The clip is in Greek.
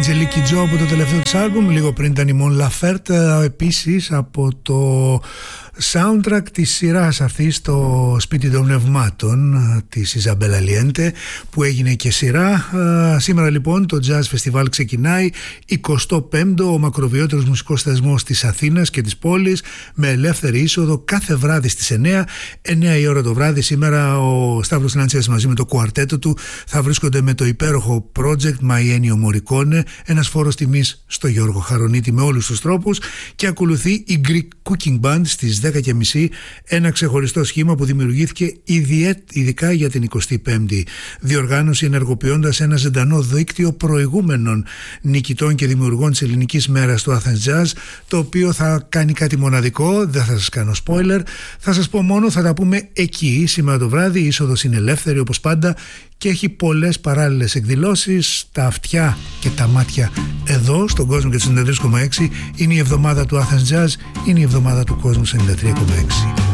Angelique Kidjo από το τελευταίο της άλμπουμ, λίγο πριν ήταν η Mon Laferte, επίσης από το soundtrack της σειράς αυτής, το Σπίτι των Πνευμάτων της Ιζαμπέλα Λιέντε, που έγινε και σειρά. Σήμερα λοιπόν το Jazz Festival ξεκινάει, 25ο, ο μακροβιότερος μουσικός θεσμός της Αθήνας και της πόλης, με ελεύθερη είσοδο κάθε βράδυ στις 9 η ώρα το βράδυ. Σήμερα ο Σταύρος Νάντσιας μαζί με το κουαρτέτο του θα βρίσκονται με το υπέροχο project My Ennio Morricone, ένας φόρος τιμής στο Γιώργο Χαρονίτη με όλους τους τρόπους, και ακολουθεί η Greek Cooking Band στις 10.30, ένα ξεχωριστό σχήμα που δημιουργήθηκε ειδικά για την 25η διοργάνωση, ενεργοποιώντας ένα ζωντανό δίκτυο προηγούμενων νικητών και δημιουργών της ελληνικής μέρας του Athens Jazz, το οποίο θα κάνει κάτι μοναδικό. Δεν θα σας κάνω spoiler, θα σας πω μόνο, θα τα πούμε εκεί σήμερα το βράδυ. Η είσοδος είναι ελεύθερη όπως πάντα και έχει πολλές παράλληλες εκδηλώσεις. Τα αυτιά και τα μάτια εδώ στον κόσμο και του 93,6. Είναι η εβδομάδα του Athens Jazz, είναι η εβδομάδα του κόσμου 93,6.